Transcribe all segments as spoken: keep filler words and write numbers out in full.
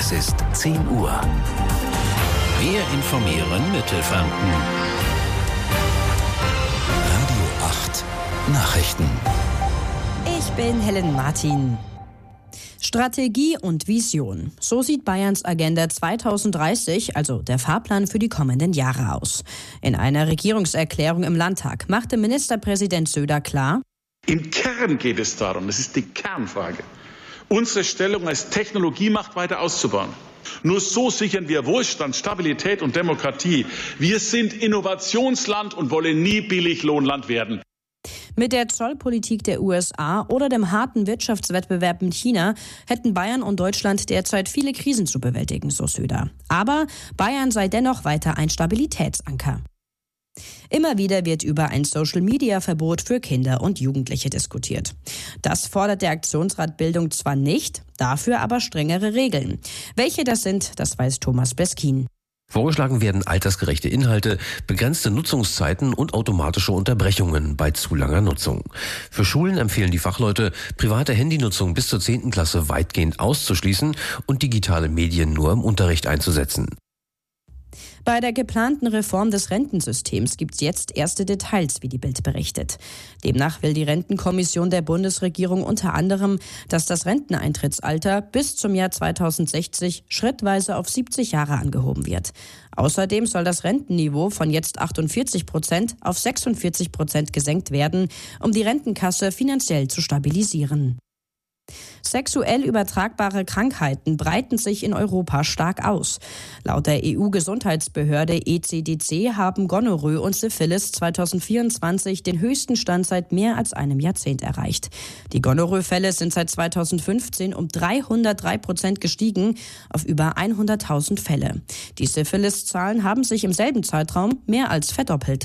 Es ist zehn Uhr. Wir informieren Mittelfranken. Radio acht Nachrichten. Ich bin Helen Martin. Strategie und Vision. So sieht Bayerns Agenda zweitausenddreißig, also der Fahrplan für die kommenden Jahre aus. In einer Regierungserklärung im Landtag machte Ministerpräsident Söder klar: Im Kern geht es darum, das ist die Kernfrage, unsere Stellung als Technologiemacht weiter auszubauen. Nur so sichern wir Wohlstand, Stabilität und Demokratie. Wir sind Innovationsland und wollen nie Billiglohnland werden. Mit der Zollpolitik der U S A oder dem harten Wirtschaftswettbewerb mit China hätten Bayern und Deutschland derzeit viele Krisen zu bewältigen, so Söder. Aber Bayern sei dennoch weiter ein Stabilitätsanker. Immer wieder wird über ein Social-Media-Verbot für Kinder und Jugendliche diskutiert. Das fordert der Aktionsrat Bildung zwar nicht, dafür aber strengere Regeln. Welche das sind, das weiß Thomas Beskin. Vorgeschlagen werden altersgerechte Inhalte, begrenzte Nutzungszeiten und automatische Unterbrechungen bei zu langer Nutzung. Für Schulen empfehlen die Fachleute, private Handynutzung bis zur zehnten Klasse weitgehend auszuschließen und digitale Medien nur im Unterricht einzusetzen. Bei der geplanten Reform des Rentensystems gibt es jetzt erste Details, wie die Bild berichtet. Demnach will die Rentenkommission der Bundesregierung unter anderem, dass das Renteneintrittsalter bis zum Jahr zweitausendsechzig schrittweise auf siebzig Jahre angehoben wird. Außerdem soll das Rentenniveau von jetzt achtundvierzig Prozent auf sechsundvierzig Prozent gesenkt werden, um die Rentenkasse finanziell zu stabilisieren. Sexuell übertragbare Krankheiten breiten sich in Europa stark aus. Laut der E U-Gesundheitsbehörde E C D C haben Gonorrhoe und Syphilis zweitausendvierundzwanzig den höchsten Stand seit mehr als einem Jahrzehnt erreicht. Die Gonorrhoe-Fälle sind seit zweitausendfünfzehn um dreihundertdrei Prozent gestiegen auf über hunderttausend Fälle. Die Syphilis-Zahlen haben sich im selben Zeitraum mehr als verdoppelt.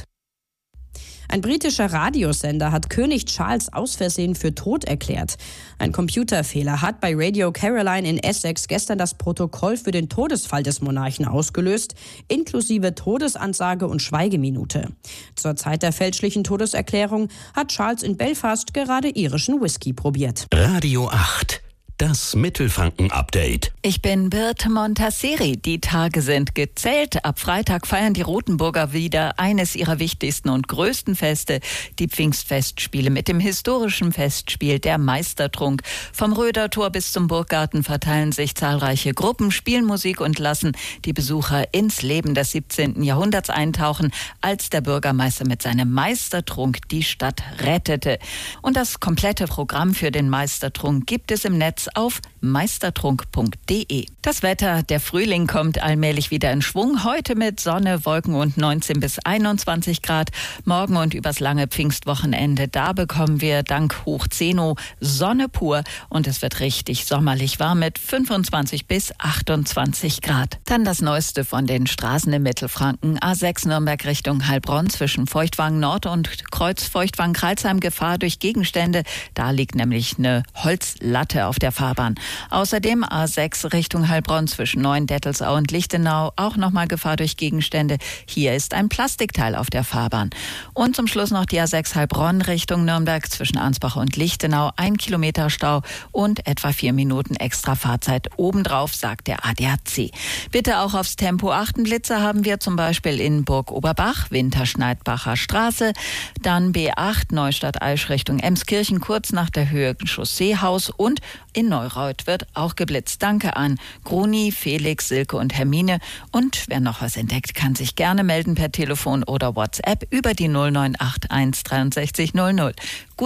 Ein britischer Radiosender hat König Charles aus Versehen für tot erklärt. Ein Computerfehler hat bei Radio Caroline in Essex gestern das Protokoll für den Todesfall des Monarchen ausgelöst, inklusive Todesansage und Schweigeminute. Zur Zeit der fälschlichen Todeserklärung hat Charles in Belfast gerade irischen Whisky probiert. Radio acht. Das Mittelfranken-Update. Ich bin Birte Montasseri. Die Tage sind gezählt. Ab Freitag feiern die Rothenburger wieder eines ihrer wichtigsten und größten Feste, die Pfingstfestspiele mit dem historischen Festspiel der Meistertrunk. Vom Rödertor bis zum Burggarten verteilen sich zahlreiche Gruppen, spielen Musik und lassen die Besucher ins Leben des siebzehnten Jahrhunderts eintauchen, als der Bürgermeister mit seinem Meistertrunk die Stadt rettete. Und das komplette Programm für den Meistertrunk gibt es im Netz auf meistertrunk punkt de. Das Wetter, der Frühling kommt allmählich wieder in Schwung. Heute mit Sonne, Wolken und neunzehn bis einundzwanzig Grad. Morgen und übers lange Pfingstwochenende, da bekommen wir dank Hochzeno Sonne pur und es wird richtig sommerlich warm mit fünfundzwanzig bis achtundzwanzig Grad. Dann das Neueste von den Straßen im Mittelfranken. A sechs Nürnberg Richtung Heilbronn zwischen Feuchtwagen Nord und Kreuz Feuchtwagen-Kreilsheim Gefahr durch Gegenstände. Da liegt nämlich eine Holzlatte auf der Fahrbahn. Außerdem A sechs Richtung Heilbronn zwischen Neuendettelsau und Lichtenau auch nochmal Gefahr durch Gegenstände. Hier ist ein Plastikteil auf der Fahrbahn. Und zum Schluss noch die A sechs Heilbronn Richtung Nürnberg zwischen Ansbach und Lichtenau. Ein Kilometer Stau und etwa vier Minuten extra Fahrzeit obendrauf, sagt der A D A C. Bitte auch aufs Tempo achten. Blitze haben wir zum Beispiel in Burg-Oberbach, Winterschneidbacher Straße, dann B acht Neustadt-Aisch Richtung Emskirchen kurz nach der Höhe Chausseehaus und in Neureuth wird auch geblitzt. Danke an Gruni, Felix, Silke und Hermine. Und wer noch was entdeckt, kann sich gerne melden per Telefon oder WhatsApp über die null neun acht eins dreiundsechzig null null.